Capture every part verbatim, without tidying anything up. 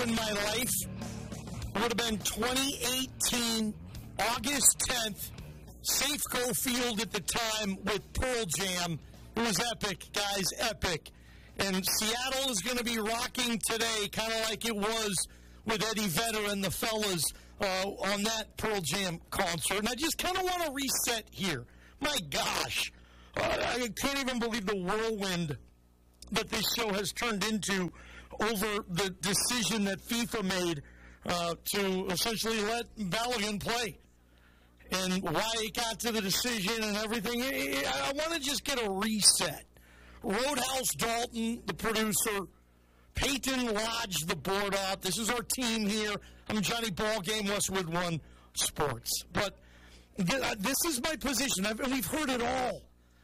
in my life. It would have been twenty eighteen, August tenth, Safeco Field at the time with Pearl Jam. It was epic, guys, epic. And Seattle is going to be rocking today, kind of like it was with Eddie Vedder and the fellas uh, on that Pearl Jam concert. And I just kind of want to reset here. My gosh, uh, I can't even believe the whirlwind that this show has turned into over the decision that FIFA made uh, to essentially let Balogun play. And why it got to the decision and everything. I, I want to just get a reset. Roadhouse Dalton, the producer. Peyton Lodge, the board op. This is our team here. I'm Johnny Ballgame, Westwood One Sports. But th- this is my position. I've, we've heard it all.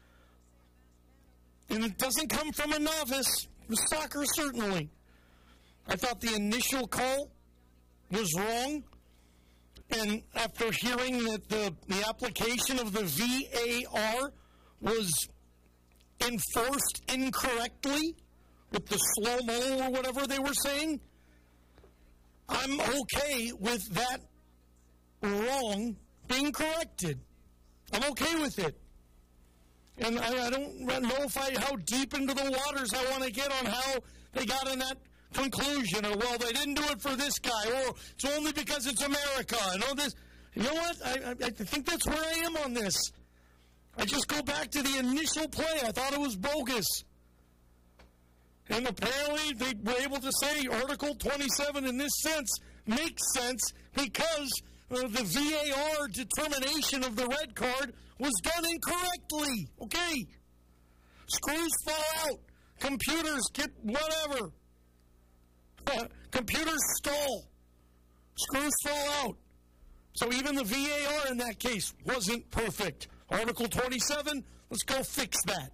And it doesn't come from a novice. Soccer, certainly. I thought the initial call was wrong. And after hearing that the, the application of the V A R was enforced incorrectly with the slow-mo or whatever they were saying, I'm okay with that wrong being corrected. I'm okay with it. And I, I don't know if I how deep into the waters I want to get on how they got in that conclusion, or, well, they didn't do it for this guy, or it's only because it's America, and all this. You know what? I, I, I think that's where I am on this. I just go back to the initial play. I thought it was bogus. And apparently they were able to say Article twenty-seven in this sense makes sense because uh, the V A R determination of the red card was done incorrectly. Okay. Screws fall out. Computers get whatever. Uh, computers stall. Screws fall out. So even the V A R in that case wasn't perfect. Article twenty-seven, let's go fix that.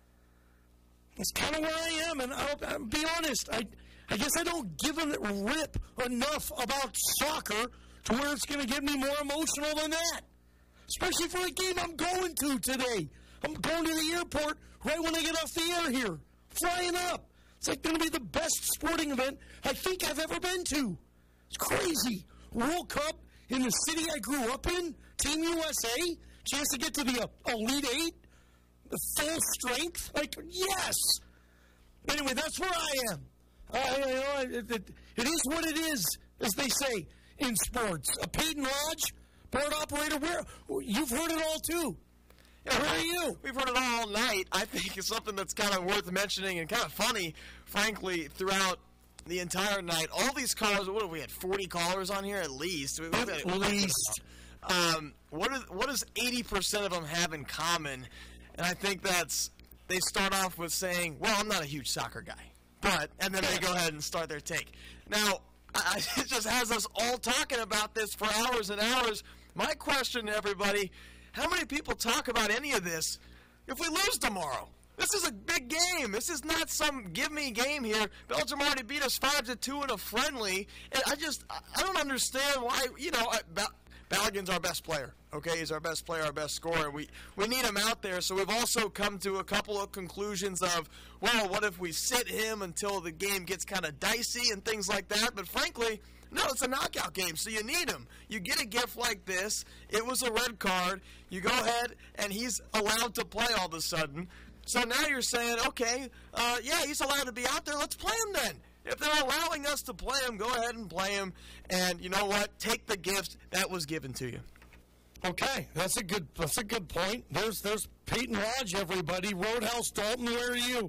That's kind of where I am, and I'll, I'll be honest, I, I guess I don't give a rip enough about soccer to where it's going to get me more emotional than that. Especially for a game I'm going to today. I'm going to the airport right when I get off the air here. Flying up. It's like going to be the best sporting event I think I've ever been to. It's crazy. World Cup in the city I grew up in. Team U S A. Chance to get to the uh, Elite Eight. The full strength. Like, yes. Anyway, that's where I am. Uh, you know, it, it, it is what it is, as they say in sports. A Peyton Lodge, board operator, where you've heard it all too. Yeah, where are you? We've heard it all night. I think it's something that's kind of worth mentioning and kind of funny, frankly, throughout the entire night. All these callers, what have we had, forty callers on here at least? We've at had, least. Um, what, is, what does eighty percent of them have in common? And I think that's, they start off with saying, well, I'm not a huge soccer guy. But, and then they go ahead and start their take. Now, I, it just has us all talking about this for hours and hours. My question to everybody, how many people talk about any of this if we lose tomorrow? This is a big game. This is not some give-me game here. Belgium already beat us five to two in a friendly. And I just, I don't understand why, you know, Bal- Balogun's our best player. Okay, he's our best player, our best scorer. We we need him out there. So we've also come to a couple of conclusions of, well, what if we sit him until the game gets kind of dicey and things like that? But frankly, no, it's a knockout game, so you need him. You get a gift like this. It was a red card. You go ahead, and he's allowed to play all of a sudden. So now you're saying, okay, uh, yeah, he's allowed to be out there. Let's play him then. If they're allowing us to play him, go ahead and play him. And you know what? Take the gift that was given to you. Okay, that's a good that's a good point. There's there's Peyton Lodge, everybody. Roadhouse Dalton, where are you?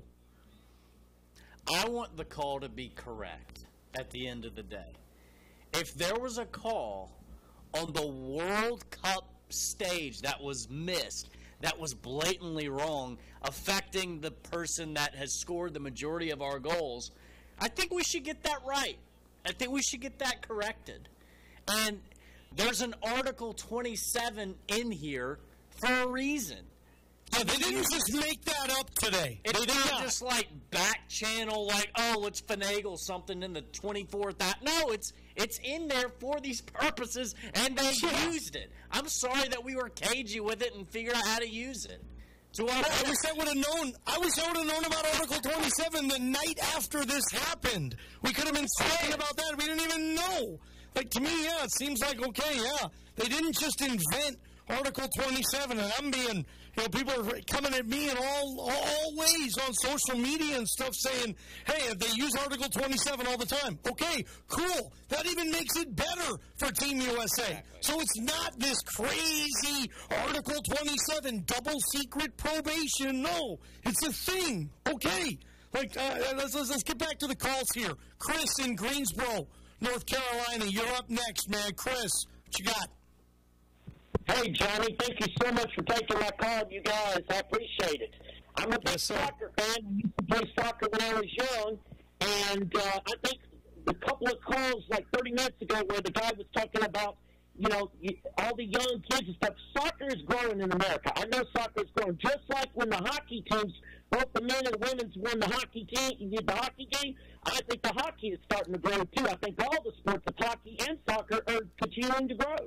I want the call to be correct at the end of the day. If there was a call on the World Cup stage that was missed, that was blatantly wrong, affecting the person that has scored the majority of our goals, I think we should get that right. I think we should get that corrected. And there's an Article twenty-seven in here for a reason. Yeah, they didn't just make that up today. It's they not not just like back channel, like, oh, let's finagle something in the twenty-fourth. That no, it's it's in there for these purposes, and they yeah. used it. I'm sorry that we were cagey with it and figured out how to use it. To Well, I wish I would have known. I wish I would have known about Article twenty-seven the night after this happened. We could have been talking about that. We didn't even know. Like, to me, yeah, it seems like, okay, yeah. They didn't just invent Article twenty-seven, and I'm being, you know, people are coming at me in all, all ways on social media and stuff saying, hey, if they use Article twenty-seven all the time, okay, cool. That even makes it better for Team U S A. Exactly. So it's not this crazy Article twenty-seven double secret probation. No, it's a thing. Okay. Like, uh, let's, let's, let's get back to the calls here. Chris in Greensboro, North Carolina, you're up next, man. Chris, what you got? Hey, Johnny, thank you so much for taking my call, you guys. I appreciate it. I'm a big Yes, sir. soccer fan. I used to play soccer when I was young, and uh, I think a couple of calls like thirty minutes ago where the guy was talking about, you know, all the young kids and stuff. Soccer is growing in America. I know soccer is growing. Just like when the hockey teams, both the men and the women's won the hockey team, the hockey game, I think the hockey is starting to grow too. I think all the sports of hockey and soccer are continuing to grow.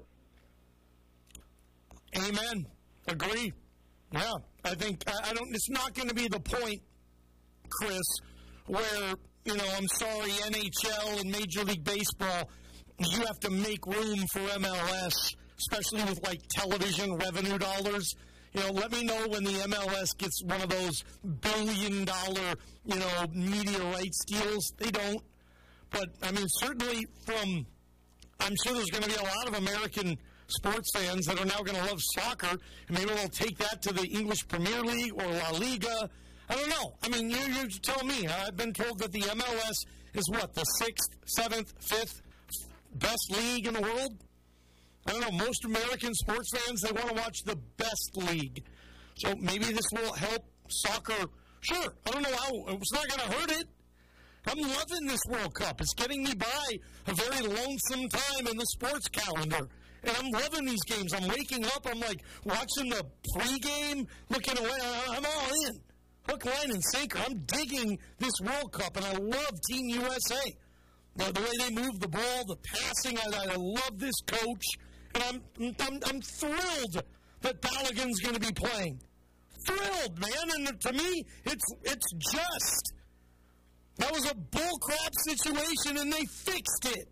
Amen. Agree. Yeah, I think I, I don't. It's not going to be the point, Chris, where you know. I'm sorry, N H L and Major League Baseball. You have to make room for M L S, especially with like television revenue dollars. You know, let me know when the M L S gets one of those billion dollar, you know, media rights deals. They don't. But I mean, certainly from. I'm sure there's going to be a lot of American sports fans that are now going to love soccer, and maybe they'll take that to the English Premier League or La Liga. I don't know. I mean, you, you tell me. I've been told that the M L S is what, the sixth, seventh, fifth best league in the world? I don't know. Most American sports fans, they want to watch the best league. So maybe this will help soccer. Sure. I don't know how. It's not going to hurt it. I'm loving this World Cup. It's getting me by a very lonesome time in the sports calendar. And I'm loving these games. I'm waking up. I'm like watching the pregame, looking away. I'm all in. Hook, line, and sinker. I'm digging this World Cup, and I love Team U S A. The, the way they move the ball, the passing. I, I love this coach. And I'm, I'm, I'm thrilled that Balogun's going to be playing. Thrilled, man. And to me, it's, it's just. That was a bullcrap situation, and they fixed it.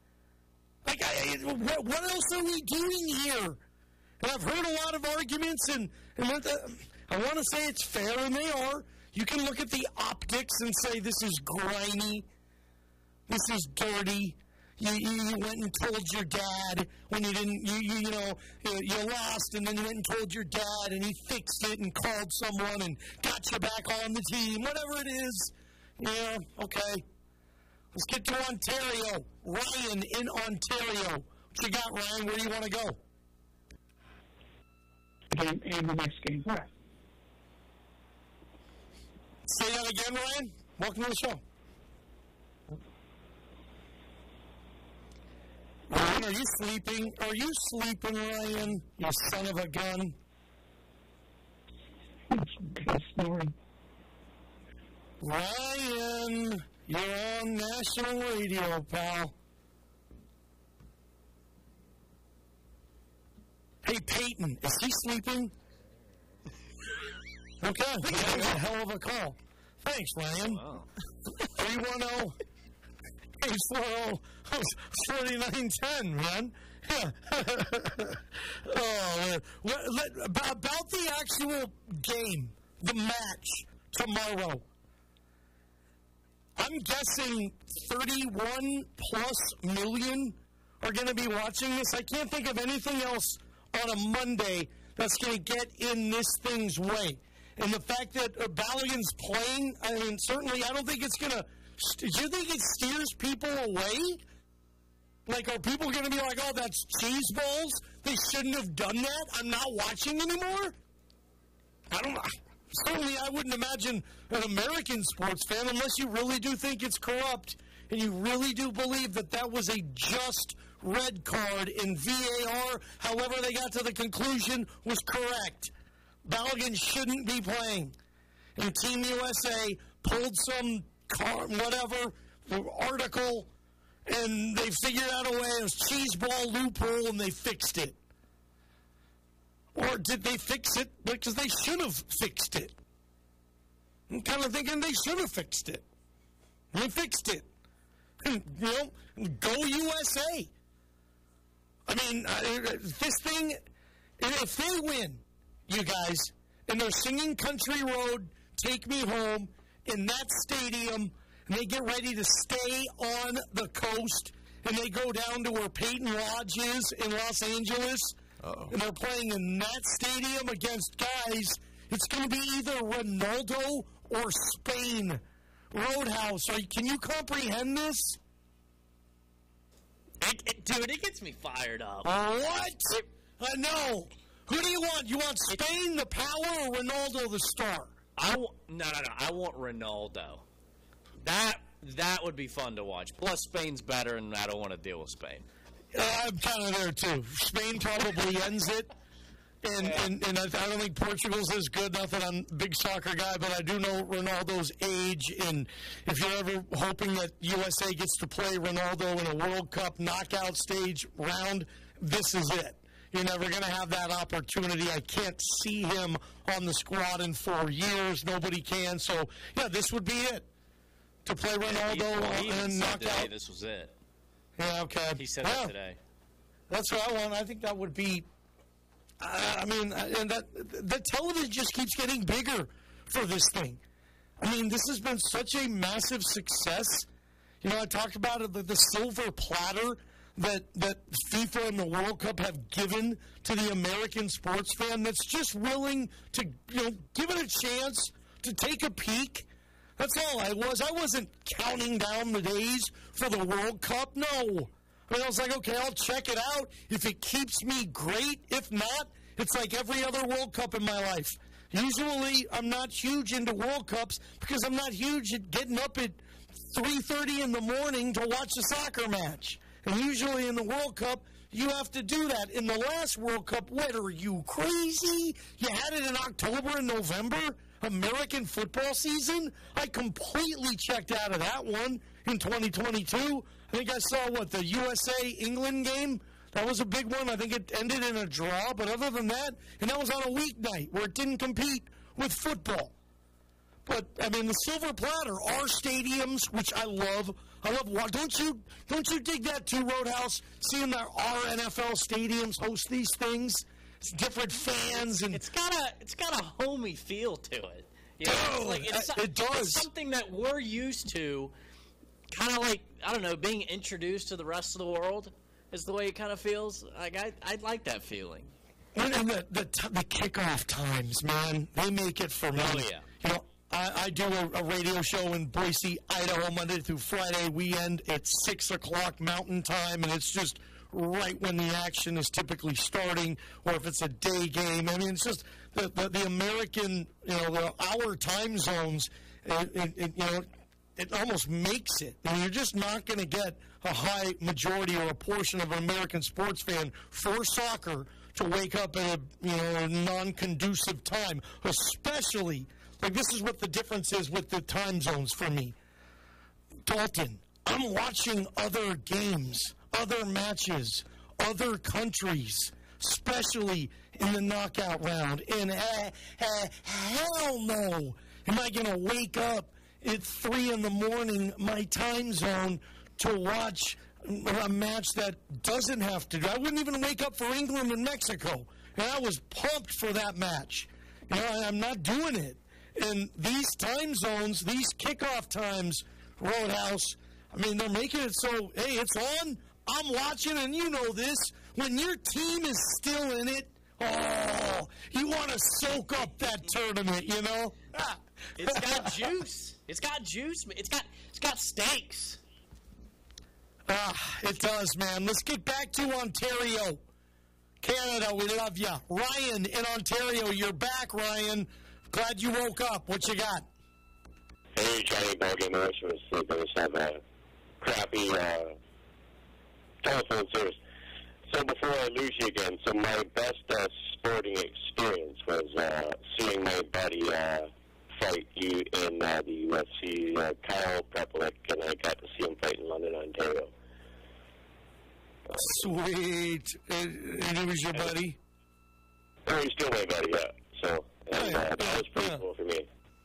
Like, I, what, what else are we doing here? And I've heard a lot of arguments, and, and what the, I want to say it's fair, and they are. You can look at the optics and say this is grimy, this is dirty. You, you, you went and told your dad when you didn't, you, you, you know, you, you lost, and then you went and told your dad, and he fixed it and called someone and got you back on the team, whatever it is. Yeah, okay. Let's get to Ontario. Ryan in Ontario. What you got, Ryan? Where do you want to go? Game and the next game. All right. Say that again, Ryan. Welcome to the show. Ryan, are you sleeping? Are you sleeping, Ryan? You son of a gun. Okay, snoring. Ryan, you're on national radio, pal. Hey, Peyton, is he sleeping? Okay, that was a hell of a call. Thanks, Ryan. Wow. three one zero, eight four zero, forty-nine ten, man. Oh, man. What, let, about, about the actual game, the match tomorrow. I'm guessing thirty-one plus million are going to be watching this. I can't think of anything else on a Monday that's going to get in this thing's way. And the fact that uh, Balogun's playing, I mean, certainly I don't think it's going to... Do you think it steers people away? Like, are people going to be like, oh, that's cheese balls? They shouldn't have done that? I'm not watching anymore? I don't know. Certainly, I wouldn't imagine an American sports fan, unless you really do think it's corrupt and you really do believe that that was a just red card in V A R, however they got to the conclusion, was correct. Balogun shouldn't be playing. And Team U S A pulled some car, whatever, article, and they figured out a way. It was cheese ball loophole, and they fixed it. Or did they fix it because they should have fixed it? I'm kind of thinking they should have fixed it. They fixed it. You know, go U S A. I mean, uh, this thing, if they win, you guys, and they're singing Country Road, Take Me Home, in that stadium, and they get ready to stay on the coast, and they go down to where Peyton Lodge is in Los Angeles, Uh-oh. and they're playing in that stadium against guys, it's going to be either Ronaldo or Spain. Roadhouse, are, can you comprehend this? It, it, dude, it gets me fired up. What? I know. Who do you want? You want Spain, the power, or Ronaldo, the star? I w- no, no, no. I want Ronaldo. That that would be fun to watch. Plus, Spain's better, and I don't want to deal with Spain. Uh, I'm kind of there, too. Spain probably ends it. And, yeah. and, and I don't think Portugal's as good. Not that I'm a big soccer guy, but I do know Ronaldo's age. And if you're ever hoping that U S A gets to play Ronaldo in a World Cup knockout stage round, this is it. You're never going to have that opportunity. I can't see him on the squad in four years. Nobody can. So, yeah, this would be it. To play Ronaldo yeah, he, he and knock today out. This was it. Yeah, okay. He said well, that today. That's what I want. I think that would be. Uh, I mean, and that the television just keeps getting bigger for this thing. I mean, this has been such a massive success. You know, I talked about it, the, the silver platter that that FIFA and the World Cup have given to the American sports fan that's just willing to, you know, give it a chance to take a peek. That's all I was. I wasn't counting down the days for the World Cup. No. I mean, I was like, okay, I'll check it out. If it keeps me, great. If not, it's like every other World Cup in my life. Usually, I'm not huge into World Cups because I'm not huge at getting up at three thirty in the morning to watch a soccer match. And usually in the World Cup, you have to do that. In the last World Cup, what, are you crazy? You had it in October and November? American football season? I completely checked out of that one in twenty twenty-two. I think I saw, what, the U S A-England game? That was a big one. I think it ended in a draw. But other than that, and that was on a weeknight where it didn't compete with football. But, I mean, the silver platter, our stadiums, which I love. I love, don't you don't you dig that too, Roadhouse? Seeing that our N F L stadiums host these things? It's different fans. and It's got a, it's got a homey feel to it. You know, Oh, it's like, it's, it does. It's something that we're used to, kind of like, I don't know, being introduced to the rest of the world is the way it kind of feels. Like, I, I like that feeling. And, and the, the, t- the kickoff times, man, they make it for me. Oh, yeah. You know, I, I do a, a radio show in Boise, Idaho, Monday through Friday. We end at six o'clock Mountain Time, and it's just right when the action is typically starting, or if it's a day game. I mean, it's just the, the, the American, you know, the, our time zones, it, it, it, you know, it almost makes it. I mean, you're just not going to get a high majority or a portion of an American sports fan for soccer to wake up at a, you know, a non-conducive time, especially, like this is what the difference is with the time zones for me. Dalton, I'm watching other games, other matches, other countries, especially in the knockout round. And uh, uh, hell no, am I going to wake up at three in the morning, my time zone, to watch a match that doesn't have to do. I wouldn't even wake up for England and Mexico. And I was pumped for that match. You know, I'm not doing it. And these time zones, these kickoff times, Roadhouse, I mean, they're making it so, hey, it's on, I'm watching, and you know this. When your team is still in it, oh, you want to soak up that tournament, you know? It's got juice. It's got juice. It's got it's got stakes. Ah, it does, man. Let's get back to Ontario. Canada, we love you. Ryan in Ontario, you're back, Ryan. Glad you woke up. What you got? Hey, Johnny Ballgame. I was sleeping. I just have a crappy uh, telephone service. So before I lose you again, so my best uh, sporting experience was uh, seeing my buddy uh, fight you in uh, the U F C, uh, Kyle Prepelic, and I got to see him fight in London, Ontario. Sweet. And, and who was your buddy? Oh, he's still my buddy, yeah. So, and, uh, that was pretty Yeah. cool for me.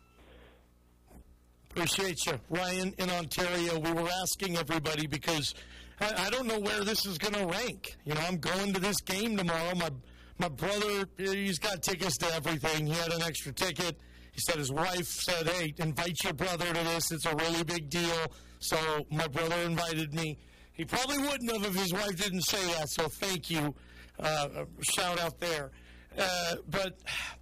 Appreciate you. Ryan in Ontario, we were asking everybody because I, I don't know where this is going to rank. You know, I'm going to this game tomorrow. My my brother, he's got tickets to everything. He had an extra ticket. He said his wife said, hey, invite your brother to this. It's a really big deal. So my brother invited me. He probably wouldn't have if his wife didn't say that, so thank you. Uh, shout out there. Uh, but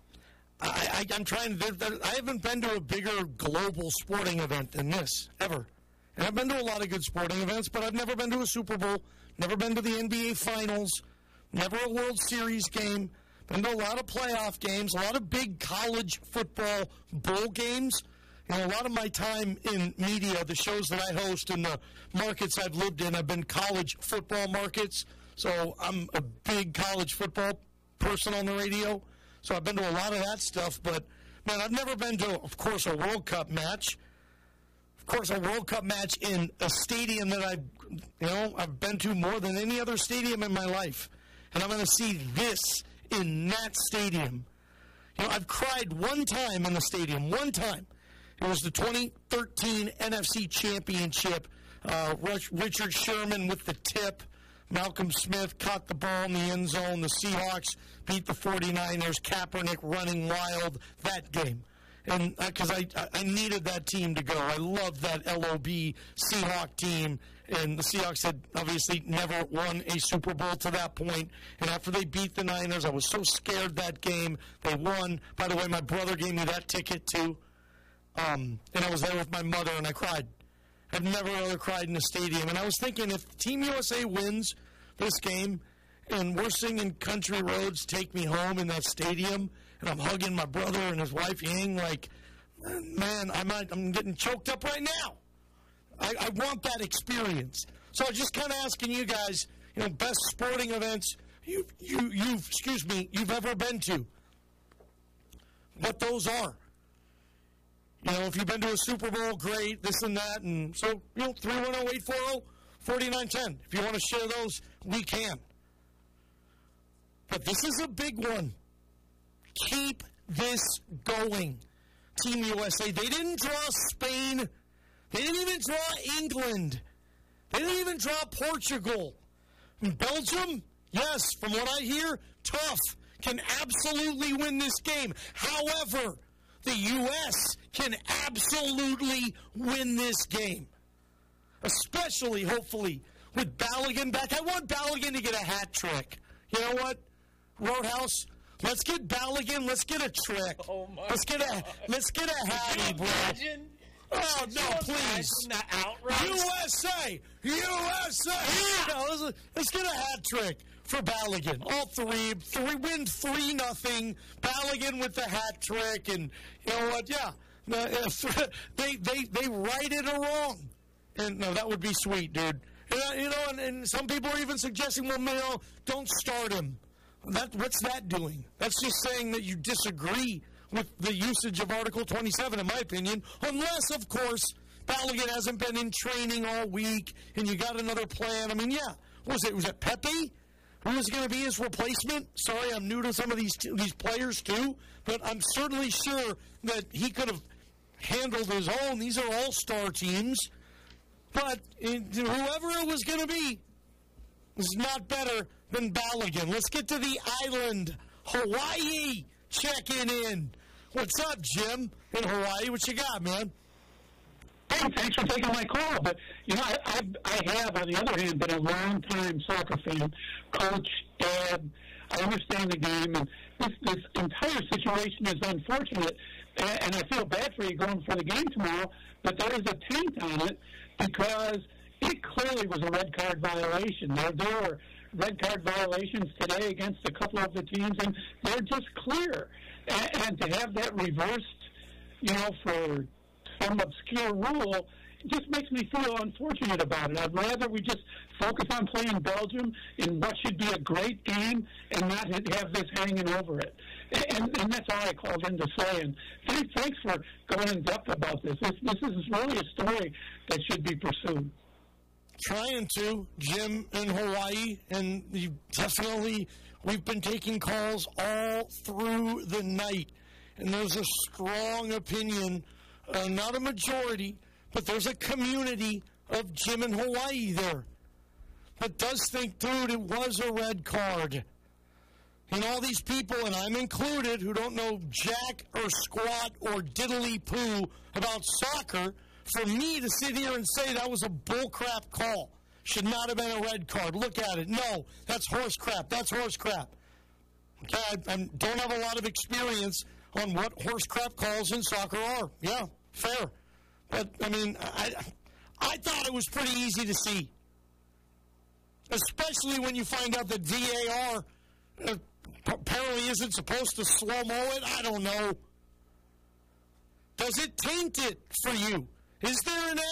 I, I, I'm trying to, there, I haven't been to a bigger global sporting event than this, ever. And I've been to a lot of good sporting events, but I've never been to a Super Bowl, never been to the N B A Finals, never a World Series game, been to a lot of playoff games, a lot of big college football bowl games. You know, a lot of my time in media, the shows that I host and the markets I've lived in, have been college football markets. So I'm a big college football person on the radio. So I've been to a lot of that stuff. But, man, I've never been to, of course, a World Cup match. Of course, a World Cup match in a stadium that I've, you know, I've been to more than any other stadium in my life. And I'm going to see this in that stadium. You know, I've cried one time in the stadium, one time. It was the twenty thirteen N F C Championship. Uh, Richard Sherman with the tip. Malcolm Smith caught the ball in the end zone. The Seahawks beat the forty-niners. Kaepernick running wild. That game. And because uh, I, I needed that team to go. I loved that L O B Seahawk team. And the Seahawks had obviously never won a Super Bowl to that point. And after they beat the Niners, I was so scared that game. They won. By the way, my brother gave me that ticket too. Um, and I was there with my mother, and I cried. I've never ever cried in a stadium. And I was thinking, if Team U S A wins this game, and we're singing Country Roads, Take Me Home in that stadium, and I'm hugging my brother and his wife Yang, like, man, I might, I'm getting choked up right now. I, I want that experience. So I'm just kind of asking you guys, you know, best sporting events you, you, you've, excuse me, you've ever been to. What those are. You know, if you've been to a Super Bowl, great, this and that. And so, you know, three one zero, eight four zero, four nine one zero. If you want to share those, we can. But this is a big one. Keep this going. Team U S A. They didn't draw Spain. They didn't even draw England. They didn't even draw Portugal. Belgium, yes, from what I hear, tough. Can absolutely win this game. However, the U S can absolutely win this game. Especially, hopefully, with Balogun back. I want Balogun to get a hat trick. You know what, Roadhouse? Let's get Balogun. Let's get a trick. Oh my let's get a let's get a hattie, bro. Imagine? Oh no, please! That outright. U S A, U S A. No, let's, let's get a hat trick for Balogun. All three, three win three nothing. Balogun with the hat trick, and you know what? Yeah, they they they righted a wrong, and no, that would be sweet, dude. You know, and, and some people are even suggesting, well, you know, don't start him. That what's that doing? That's just saying that you disagree with the usage of Article twenty-seven, in my opinion, unless, of course, Balogun hasn't been in training all week and you got another plan. I mean, yeah, what was it? Was it Pepe? Who was going to be his replacement? Sorry, I'm new to some of these these players too, but I'm certainly sure that he could have handled his own. These are all-star teams, but it, whoever it was going to be is not better than Balogun. Let's get to the island, Hawaii, checking in. What's up, Jim, in Hawaii? What you got, man? Hey, thanks for taking my call. But, you know, I, I, I have, on the other hand, been a long-time soccer fan, coach, dad. I understand the game, and this, this entire situation is unfortunate, and, and I feel bad for you going for the game tomorrow, but there is a taint on it because it clearly was a red card violation. There, there were red card violations today against a couple of the teams, and they're just clear. And, and to have that reversed, you know, for some obscure rule, it just makes me feel unfortunate about it. I'd rather we just focus on playing Belgium in what should be a great game and not have this hanging over it. And, and that's all I called in to say. And thanks, thanks for going in depth about this. This, this is really a story that should be pursued. Trying to, Jim, in Hawaii, and you definitely We've been taking calls all through the night, and there's a strong opinion, uh, not a majority, but there's a community of Jim in Hawaii there that does think, dude, it was a red card. And all these people, and I'm included, who don't know jack or squat or diddly poo about soccer, for me to sit here and say that was a bullcrap call, should not have been a red card. Look at it. No, that's horse crap. That's horse crap. Okay, I, I don't have a lot of experience on what horse crap calls in soccer are. Yeah, fair. But, I mean, I, I thought it was pretty easy to see. Especially when you find out that V A R uh, apparently isn't supposed to slow-mo it. I don't know. Does it taint it for you? Is there an